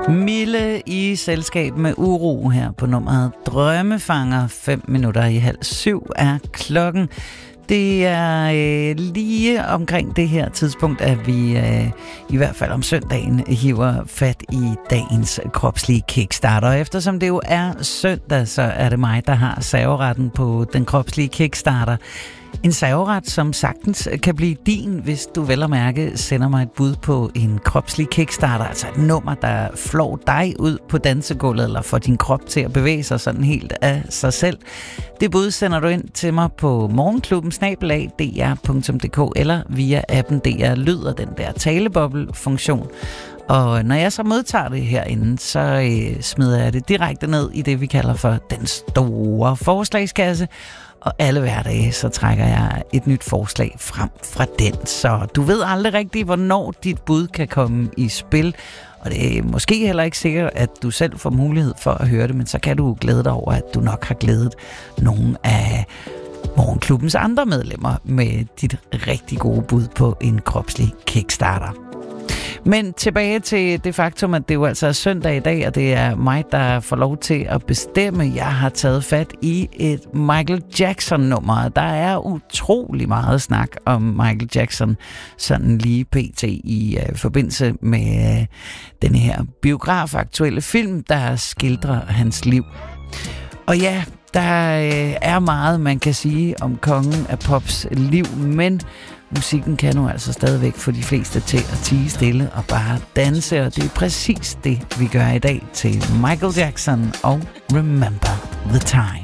Mille i selskab med Uro her på nummeret Drømmefanger. 6:05 er klokken. Det er lige omkring det her tidspunkt, at vi i hvert fald om søndagen hiver fat i dagens kropslige kickstarter. Og eftersom det jo er søndag, så er det mig, der har serveretten på den kropslige kickstarter. En serveret, som sagtens kan blive din, hvis du vel at mærke sender mig et bud på en kropslig kickstarter, altså et nummer, der flår dig ud på dansegulvet, eller får din krop til at bevæge sig sådan helt af sig selv. Det bud sender du ind til mig på morgenklubben@dr.dk eller via appen DR Lyder, den der taleboble-funktion. Og når jeg så modtager det herinde, så smider jeg det direkte ned i det, vi kalder for den store forslagskasse. Og alle hverdage, så trækker jeg et nyt forslag frem fra den. Så du ved aldrig rigtigt, hvornår dit bud kan komme i spil. Og det er måske heller ikke sikkert, at du selv får mulighed for at høre det, men så kan du glæde dig over, at du nok har glædet nogle af Morgenklubbens andre medlemmer med dit rigtig gode bud på en kropslig kickstarter. Men tilbage til det faktum, at det jo altså er søndag i dag, og det er mig, der får lov til at bestemme. Jeg har taget fat i et Michael Jackson-nummer. Der er utrolig meget snak om Michael Jackson, sådan lige pt. I forbindelse med den her biografaktuelle film, der skildrer hans liv. Og ja, der er meget, man kan sige om kongen af pops liv, men musikken kan nu altså stadigvæk få de fleste til at tie stille og bare danse, og det er præcis det, vi gør i dag til Michael Jackson og Remember the Time.